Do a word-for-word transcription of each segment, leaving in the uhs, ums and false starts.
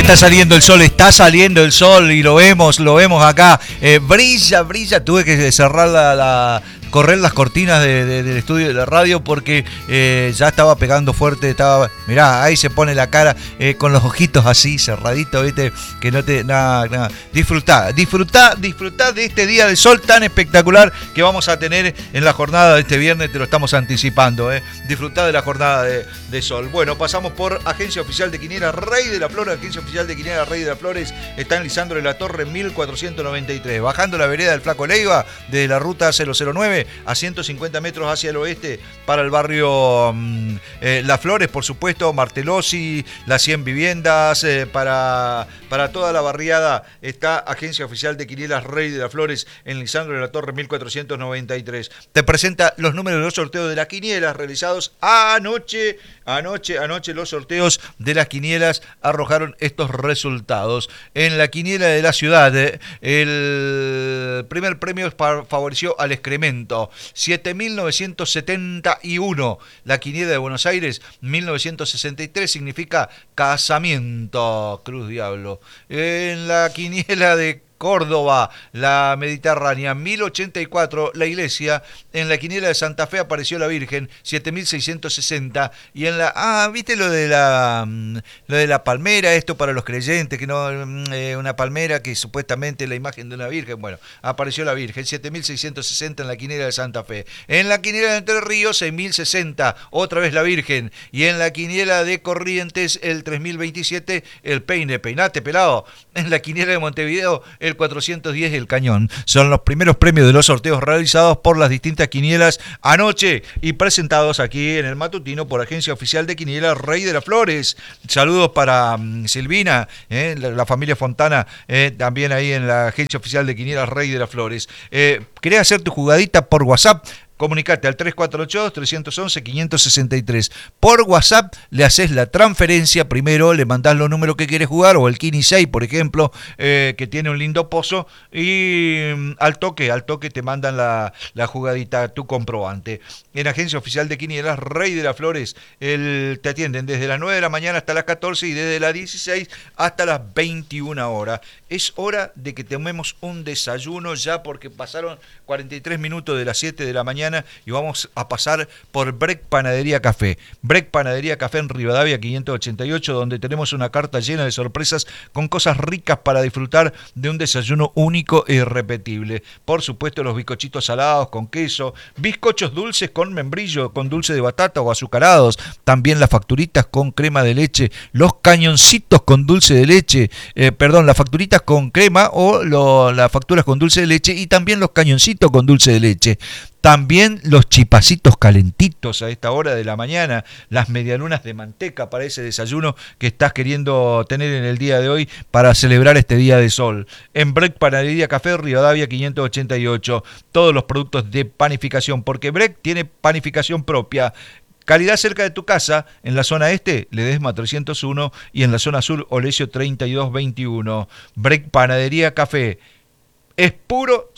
está saliendo el sol, está saliendo el sol y lo vemos, lo vemos acá. Eh, brilla, brilla. Tuve que cerrar la, la correr las cortinas de, de, del estudio de la radio porque eh, ya estaba pegando fuerte. Estaba, mirá, ahí se pone la cara eh, con los ojitos así cerraditos, viste, que no te, nada, nada. Disfrutá, disfrutá, disfrutá de este día de sol tan espectacular que vamos a tener en la jornada de este viernes. Te lo estamos anticipando, eh. Disfrutá de la jornada de, de sol. Bueno, pasamos por Agencia Oficial de Quinielas Rey de la Flor. Agencia Oficial de Quinielas Rey de las Flores está en Lisandro de la Torre mil cuatrocientos noventa y tres, bajando la vereda del Flaco Leiva desde la ruta cero cero nueve a ciento cincuenta metros hacia el oeste para el barrio eh, Las Flores, por supuesto, Martelossi, las cien viviendas, eh, para, para toda la barriada está Agencia Oficial de Quinielas Rey de las Flores en Lisandro de la Torre mil cuatrocientos noventa y tres. Te presenta los números de los sorteos de las quinielas realizados anoche, anoche, anoche los sorteos de las quinielas arrojaron estos resultados. En la quiniela de la ciudad, eh, el primer premio favoreció al excremento, siete mil novecientos setenta y uno. La quiniela de Buenos Aires, mil novecientos sesenta y tres, significa casamiento, cruz diablo. En la quiniela de Córdoba, la Mediterránea, mil ochenta y cuatro, la iglesia. En la quiniela de Santa Fe apareció la Virgen, siete mil seiscientos sesenta. Y en la, ah, ¿viste lo de la lo de la palmera? Esto para los creyentes, que no, eh, una palmera que supuestamente es la imagen de una Virgen. Bueno, apareció la Virgen, siete mil seiscientos sesenta en la quiniela de Santa Fe. En la quiniela de Entre Ríos, seis mil sesenta, otra vez la Virgen. Y en la quiniela de Corrientes, el tres mil veintisiete, el peine, peinate pelado. En la quiniela de Montevideo, el cuatrocientos diez, el cañón. Son los primeros premios de los sorteos realizados por las distintas quinielas anoche y presentados aquí en el matutino por Agencia Oficial de Quinielas Rey de las Flores. Saludos para um, Silvina, eh, la, la familia Fontana, eh, también ahí en la Agencia Oficial de Quinielas Rey de las Flores. Eh, ¿Querés hacer tu jugadita por WhatsApp? Comunicate al tres cuatro ocho, tres uno uno, cinco seis tres. Por WhatsApp le haces la transferencia, primero le mandás los números que quieres jugar, o el Kini seis, por ejemplo, eh, que tiene un lindo pozo, y mm, al toque, al toque te mandan la, la jugadita, tu comprobante. En Agencia Oficial de Quinielas Rey de las Flores, el, te atienden desde las nueve de la mañana hasta las catorce y desde las dieciséis hasta las veintiuna horas. Es hora de que tomemos un desayuno ya, porque pasaron cuarenta y tres minutos de las siete de la mañana y vamos a pasar por Breck Panadería Café. Breck Panadería Café en Rivadavia quinientos ochenta y ocho, donde tenemos una carta llena de sorpresas con cosas ricas para disfrutar de un desayuno único e irrepetible. Por supuesto, los bizcochitos salados con queso, bizcochos dulces con membrillo, con dulce de batata o azucarados, también las facturitas con crema de leche, los cañoncitos con dulce de leche, eh, perdón, las facturitas con crema o lo, las facturas con dulce de leche, y también los cañoncitos con dulce de leche. También los chipacitos calentitos a esta hora de la mañana, las medialunas de manteca para ese desayuno que estás queriendo tener en el día de hoy para celebrar este día de sol. En Breck Panadería Café, Rivadavia quinientos ochenta y ocho, todos los productos de panificación, porque Breck tiene panificación propia. Calidad cerca de tu casa, en la zona este, Ledesma trescientos uno, y en la zona sur, Olesio treinta y dos veintiuno. Breck Panadería Café. Es puro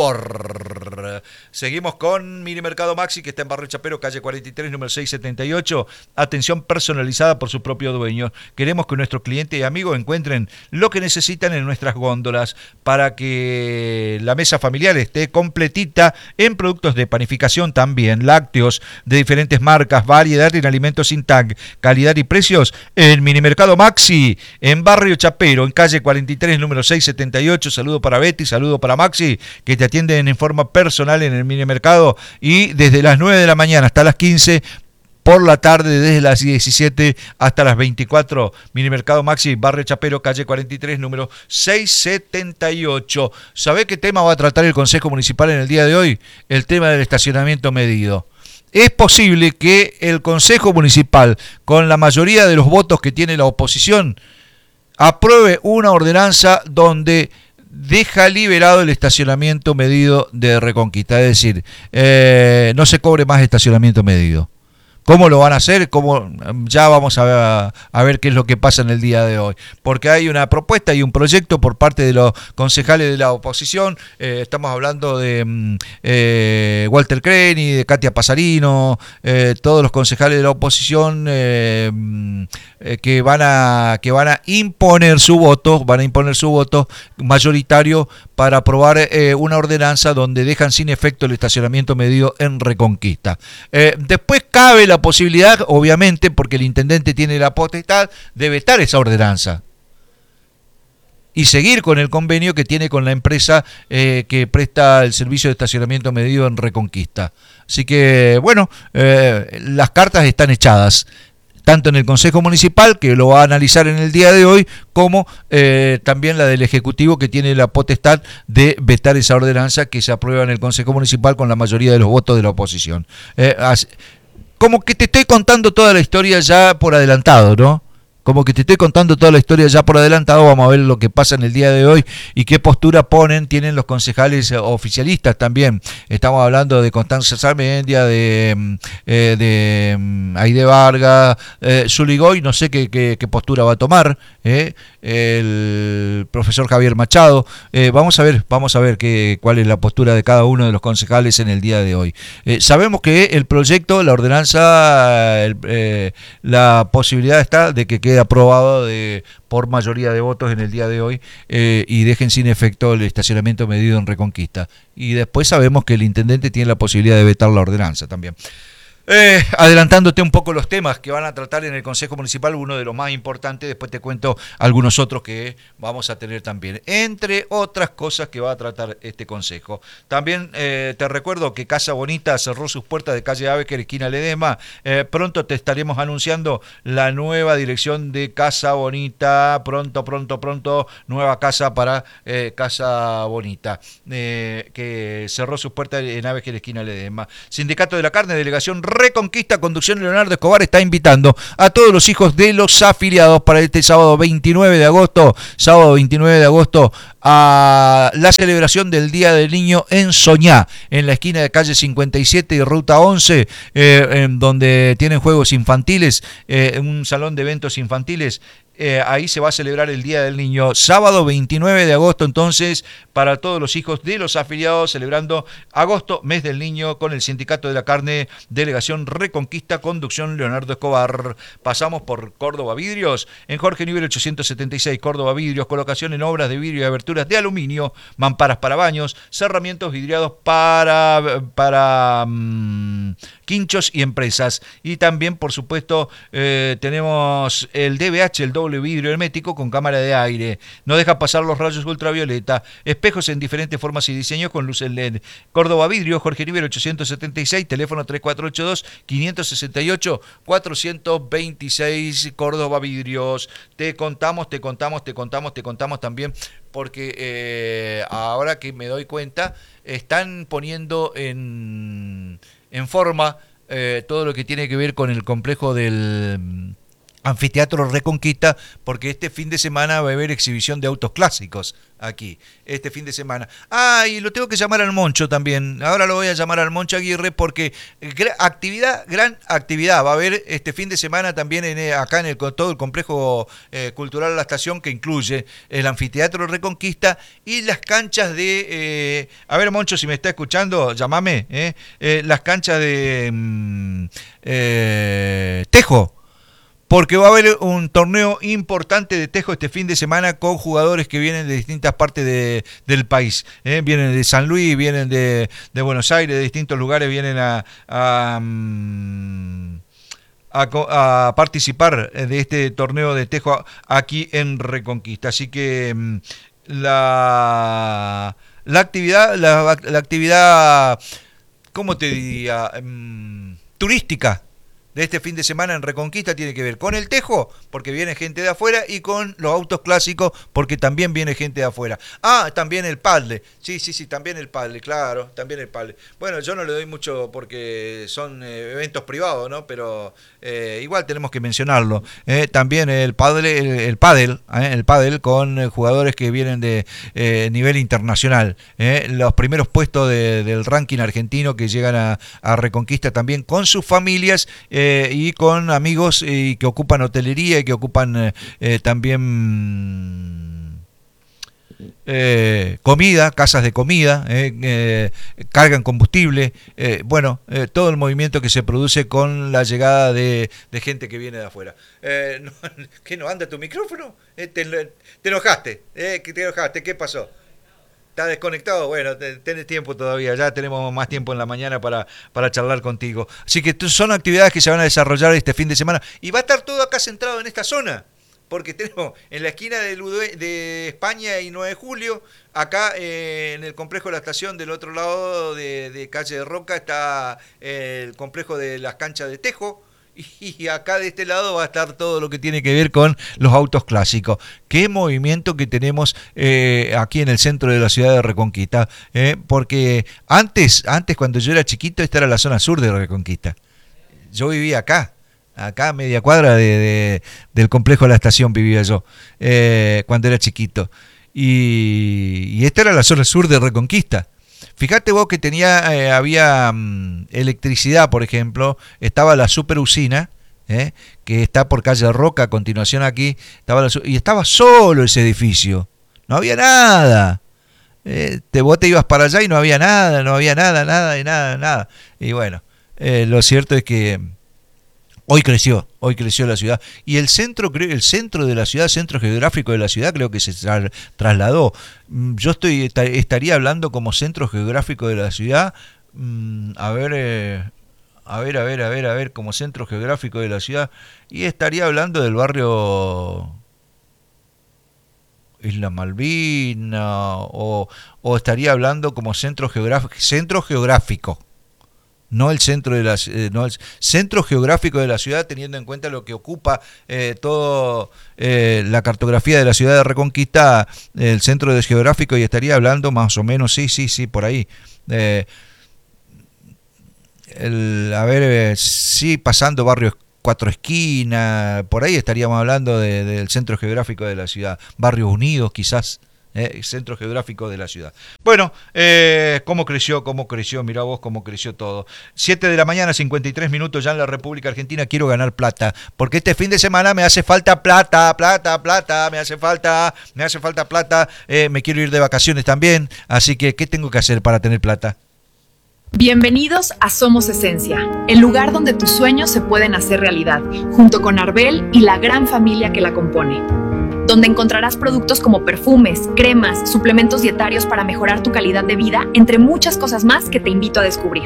sabor. Seguimos con Mini Mercado Maxi, que está en Barrio Chapero, calle cuarenta y tres, número seiscientos setenta y ocho. Atención personalizada por su propio dueño. Queremos que nuestros clientes y amigos encuentren lo que necesitan en nuestras góndolas para que la mesa familiar esté completita en productos de panificación también, lácteos de diferentes marcas, variedad en alimentos sin tag, calidad y precios en Mini Mercado Maxi, en Barrio Chapero, en calle cuarenta y tres, número seiscientos setenta y ocho. Saludo para Betty, saludo para Maxi, que te atienden en forma personal en el minimercado, y desde las nueve de la mañana hasta las quince, por la tarde desde las diecisiete hasta las veinticuatro. Minimercado Maxi, Barrio Chapero, calle cuarenta y tres, número seiscientos setenta y ocho. ¿Sabés qué tema va a tratar el Consejo Municipal en el día de hoy? El tema del estacionamiento medido. Es posible que el Consejo Municipal, con la mayoría de los votos que tiene la oposición, apruebe una ordenanza donde deja liberado el estacionamiento medido de Reconquista. Es decir, eh, no se cobre más estacionamiento medido. ¿Cómo lo van a hacer? ¿Cómo? Ya vamos a ver, a ver qué es lo que pasa en el día de hoy. Porque hay una propuesta y un proyecto por parte de los concejales de la oposición. Eh, estamos hablando de eh, Walter Creni, de Katia Pasarino, eh, todos los concejales de la oposición eh, eh, que van a que van a imponer su voto, van a imponer su voto mayoritario para aprobar eh, una ordenanza donde dejan sin efecto el estacionamiento medido en Reconquista. Eh, después cabe la posibilidad, obviamente, porque el intendente tiene la potestad de vetar esa ordenanza y seguir con el convenio que tiene con la empresa eh, que presta el servicio de estacionamiento medido en Reconquista. Así que, bueno, eh, las cartas están echadas, tanto en el Consejo Municipal, que lo va a analizar en el día de hoy, como eh, también la del Ejecutivo, que tiene la potestad de vetar esa ordenanza que se aprueba en el Consejo Municipal con la mayoría de los votos de la oposición. Eh, así, como que te estoy contando toda la historia ya por adelantado, ¿no? Como que te estoy contando toda la historia ya por adelantado. Vamos a ver lo que pasa en el día de hoy y qué postura ponen, tienen los concejales oficialistas también. Estamos hablando de Constanza Sarmendia, de, eh, de Aide Vargas, eh, Zuligoy, no sé qué, qué, qué postura va a tomar, eh, el profesor Javier Machado. Eh, vamos a ver, vamos a ver qué, cuál es la postura de cada uno de los concejales en el día de hoy. Eh, sabemos que el proyecto, la ordenanza, el, eh, la posibilidad está de que quede aprobado de, por mayoría de votos en el día de hoy eh, y dejen sin efecto el estacionamiento medido en Reconquista. Y después sabemos que el intendente tiene la posibilidad de vetar la ordenanza también. Eh, adelantándote un poco los temas que van a tratar en el Consejo Municipal, uno de los más importantes, después te cuento algunos otros que vamos a tener también, entre otras cosas que va a tratar este Consejo. También eh, te recuerdo que Casa Bonita cerró sus puertas de calle Abecker, esquina Ledesma. Eh, pronto te estaremos anunciando la nueva dirección de Casa Bonita, pronto, pronto, pronto, nueva casa para eh, Casa Bonita, eh, que cerró sus puertas en Abecker, esquina Ledesma. Sindicato de la Carne, delegación Reconquista, conducción Leonardo Escobar, está invitando a todos los hijos de los afiliados para este sábado veintinueve de agosto, sábado veintinueve de agosto, a la celebración del Día del Niño en Soñá, en la esquina de calle cincuenta y siete y ruta once, eh, en donde tienen juegos infantiles, eh, un salón de eventos infantiles. Eh, ahí se va a celebrar el Día del Niño, sábado veintinueve de agosto, entonces, para todos los hijos de los afiliados, celebrando agosto, mes del niño, con el Sindicato de la Carne, delegación Reconquista, conducción Leonardo Escobar. Pasamos por Córdoba Vidrios, en Jorge Nivel ochocientos setenta y seis, Córdoba Vidrios, colocación en obras de vidrio y aberturas de aluminio, mamparas para baños, cerramientos vidriados para, para um, quinchos y empresas. Y también, por supuesto, eh, tenemos el D B H, el doble vidrio hermético con cámara de aire, no deja pasar los rayos ultravioleta, espejos en diferentes formas y diseños con luces L E D. Córdoba Vidrio, Jorge Nivel ochocientos setenta y seis, teléfono tres cuatro ocho dos, cinco seis ocho, cuatro dos seis, Córdoba Vidrios. Te contamos, te contamos, te contamos, te contamos también, porque eh, ahora que me doy cuenta, están poniendo en, en forma eh, todo lo que tiene que ver con el complejo del Anfiteatro Reconquista, porque este fin de semana va a haber exhibición de autos clásicos aquí, este fin de semana. Ah, y lo tengo que llamar al Moncho también, ahora lo voy a llamar al Moncho Aguirre, porque actividad, gran actividad, va a haber este fin de semana también en, acá en el, todo el complejo eh, cultural La Estación, que incluye el Anfiteatro Reconquista y las canchas de, eh, a ver Moncho, si me está escuchando, llámame, eh, eh, las canchas de mm, eh, Tejo, porque va a haber un torneo importante de tejo este fin de semana con jugadores que vienen de distintas partes de, del país. ¿eh? Vienen de San Luis, vienen de, de Buenos Aires, de distintos lugares, vienen a, a, a, a participar de este torneo de tejo aquí en Reconquista. Así que la, la actividad, la, la actividad, ¿cómo te diría? Um, turística de este fin de semana en Reconquista tiene que ver con el tejo, porque viene gente de afuera, y con los autos clásicos, porque también viene gente de afuera. Ah, también el paddle. Sí, sí, sí, también el paddle, claro, también el paddle. Bueno, yo no le doy mucho porque son eh, eventos privados, ¿no? Pero eh, igual tenemos que mencionarlo. Eh, también el paddle, el, el paddle, eh, el paddle con eh, jugadores que vienen de eh, nivel internacional. Eh, los primeros puestos de, del ranking argentino que llegan a, a Reconquista también con sus familias. Eh, eh, y con amigos y que ocupan hotelería y que ocupan eh, eh, también Eh, comida, casas de comida, eh, eh, cargan combustible, eh, bueno, eh, todo el movimiento que se produce con la llegada de, de gente que viene de afuera. Eh, no, ¿Qué no anda tu micrófono? Eh, te, te enojaste, eh, ¿Te enojaste? ¿Qué pasó? ¿Estás desconectado? Bueno, tenés tiempo todavía, ya tenemos más tiempo en la mañana para, para charlar contigo. Así que son actividades que se van a desarrollar este fin de semana y va a estar todo acá centrado en esta zona. Porque tenemos en la esquina de, Ludue, de España y nueve de julio, acá eh, en el complejo de la estación del otro lado de, de calle de Roca está eh, el complejo de las canchas de Tejo, y, y acá de este lado va a estar todo lo que tiene que ver con los autos clásicos. Qué movimiento que tenemos eh, aquí en el centro de la ciudad de Reconquista, eh, porque antes, antes cuando yo era chiquito, esta era la zona sur de Reconquista. Yo vivía acá. Acá a media cuadra de, de, del complejo de la estación vivía yo, eh, cuando era chiquito. Y, y esta era la zona sur de Reconquista. Fíjate vos que tenía, eh, había um, electricidad, por ejemplo, estaba la super usina, eh, que está por calle Roca, a continuación aquí, estaba la, y estaba solo ese edificio, no había nada. Eh, te, vos te ibas para allá y no había nada, no había nada, nada, y nada, nada. Y bueno, eh, lo cierto es que hoy creció, hoy creció la ciudad. Y el centro, el centro de la ciudad, centro geográfico de la ciudad, creo que se tra trasladó. Yo estoy estaría hablando como centro geográfico de la ciudad, a ver, eh, a ver, a ver, a ver, a ver, como centro geográfico de la ciudad, y estaría hablando del barrio Isla Malvina, o, o estaría hablando como centro geográfico, centro geográfico. No el centro de la eh, no el centro geográfico de la ciudad, teniendo en cuenta lo que ocupa eh, todo eh, la cartografía de la ciudad de Reconquista, el centro de geográfico, y estaría hablando más o menos, sí, sí, sí, por ahí. Eh, el, a ver, eh, sí, pasando barrios Cuatro Esquinas, por ahí estaríamos hablando de, del centro geográfico de la ciudad, Barrios Unidos quizás. Eh, centro geográfico de la ciudad. Bueno, eh, cómo creció, cómo creció, mirá vos cómo creció todo. siete de la mañana, cincuenta y tres minutos ya en la República Argentina. Quiero ganar plata, porque este fin de semana me hace falta plata, plata, plata, me hace falta, me hace falta plata. Eh, me quiero ir de vacaciones también, así que ¿qué tengo que hacer para tener plata? Bienvenidos a Somos Esencia, el lugar donde tus sueños se pueden hacer realidad, junto con Arbel y la gran familia que la compone, donde encontrarás productos como perfumes, cremas, suplementos dietarios para mejorar tu calidad de vida, entre muchas cosas más que te invito a descubrir.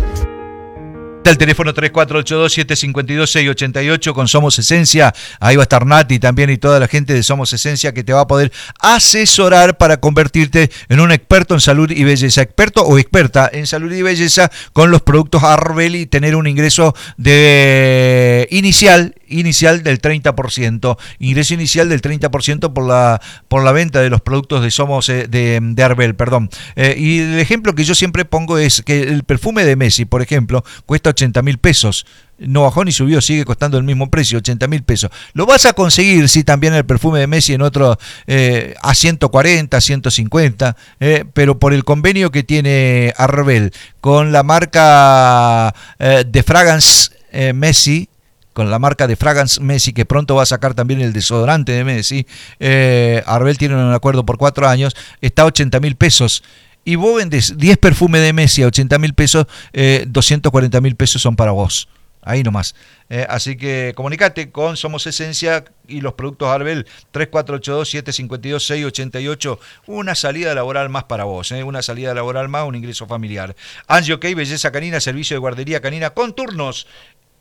El teléfono tres cuatro ocho dos, siete cinco dos, seis ocho ocho con Somos Esencia. Ahí va a estar Nati también y toda la gente de Somos Esencia que te va a poder asesorar para convertirte en un experto en salud y belleza, experto o experta en salud y belleza con los productos Arbel y tener un ingreso de inicial inicial del treinta por ciento, ingreso inicial del treinta por ciento por la por la venta de los productos de Somos eh, de, de Arbel, perdón. Eh, y el ejemplo que yo siempre pongo es que el perfume de Messi, por ejemplo, cuesta ochenta mil pesos. No bajó ni subió, sigue costando el mismo precio, ochenta mil pesos. Lo vas a conseguir, sí, también el perfume de Messi en otro eh, a ciento cuarenta, ciento cincuenta, eh, pero por el convenio que tiene Arbel con la marca eh, de Fragrance eh, Messi, con la marca de Fragrance Messi, que pronto va a sacar también el desodorante de Messi, eh, Arbel tiene un acuerdo por cuatro años, está a ochenta mil pesos. Y vos vendés diez perfumes de Messi a ochenta mil pesos, eh, doscientos cuarenta mil pesos son para vos. Ahí nomás. Eh, así que comunicate con Somos Esencia y los productos Arbel, tres cuatro ocho dos, siete cinco dos, seis ocho ocho. Una salida laboral más para vos, eh, una salida laboral más, un ingreso familiar. Angie OK, belleza canina, servicio de guardería canina con turnos.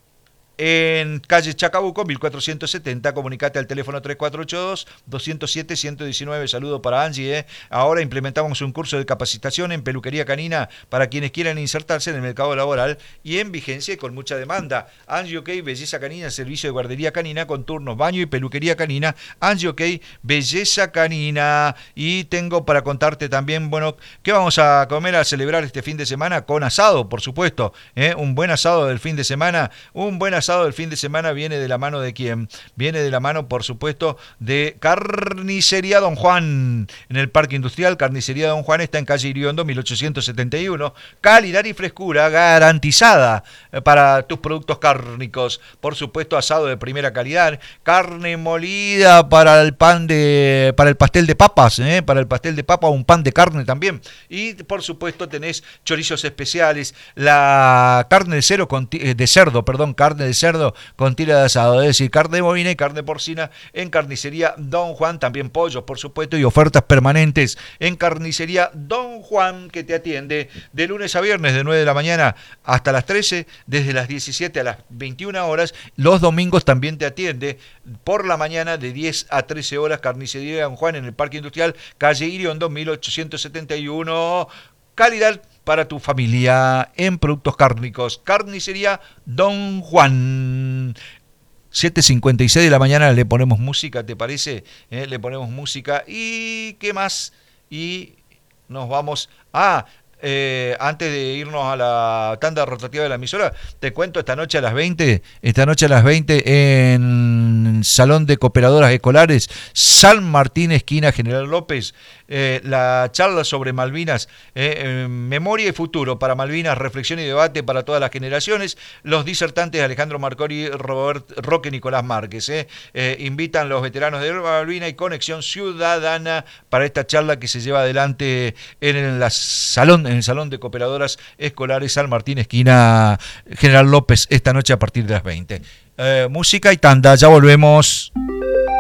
En calle Chacabuco, mil cuatrocientos setenta, comunicate al teléfono tres cuatro ocho dos, dos cero siete, uno uno nueve. Saludo para Angie. ¿eh? Ahora implementamos un curso de capacitación en peluquería canina para quienes quieran insertarse en el mercado laboral y en vigencia y con mucha demanda. Angie OK, belleza canina, servicio de guardería canina con turnos, baño y peluquería canina. Angie OK, belleza canina. Y tengo para contarte también, bueno, ¿qué vamos a comer a celebrar este fin de semana? Con asado, por supuesto. ¿eh? Un buen asado del fin de semana, un buen asado asado del fin de semana viene de la mano de quién? Viene de la mano, por supuesto, de Carnicería Don Juan, en el Parque Industrial. Carnicería Don Juan está en calle Iriondo, mil ochocientos setenta y uno. Calidad y frescura garantizada para tus productos cárnicos. Por supuesto, asado de primera calidad, carne molida para el pan de, para el pastel de papas, ¿eh? para el pastel de papa, un pan de carne también. Y por supuesto tenés chorizos especiales, la carne de cerdo con de cerdo, perdón, carne de cerdo con tira de asado, es decir, carne bovina y carne porcina en Carnicería Don Juan, también pollos, por supuesto, y ofertas permanentes en Carnicería Don Juan, que te atiende de lunes a viernes de nueve de la mañana hasta las trece, desde las diecisiete a las veintiuna horas. Los domingos también te atiende por la mañana de diez a trece horas. Carnicería Don Juan en el Parque Industrial, calle Iriondo, mil ochocientos setenta y uno. Calidad para tu familia en productos cárnicos. Carnicería Don Juan. siete cincuenta y seis de la mañana le ponemos música, ¿te parece? ¿Eh? Le ponemos música. ¿Y qué más? Y nos vamos a... Eh, antes de irnos a la tanda rotativa de la emisora, te cuento esta noche a las veinte, esta noche a las veinte en Salón de Cooperadoras Escolares, San Martín, esquina General López, eh, la charla sobre Malvinas, eh, eh, memoria y futuro para Malvinas, reflexión y debate para todas las generaciones. Los disertantes Alejandro Marcori, Robert Roque, Nicolás Márquez, eh, eh, invitan los veteranos de Malvinas y Conexión Ciudadana para esta charla que se lleva adelante en el la salón en el Salón de Cooperadoras Escolares San Martín, esquina General López, esta noche a partir de las veinte. Eh, música y tanda, ya volvemos.